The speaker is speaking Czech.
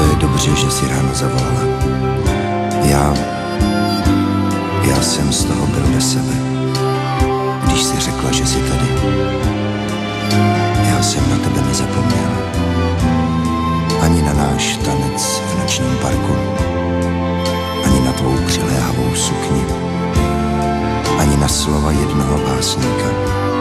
je dobře, že si ráno zavolala. Já jsem z toho byl bez sebe, když jsi řekla, že jsi tady. Já jsem na tebe nezapomněl. Ani na náš tanec v nočním parku, ani na tvou přiléhavou sukni, ani na slova jednoho básníka.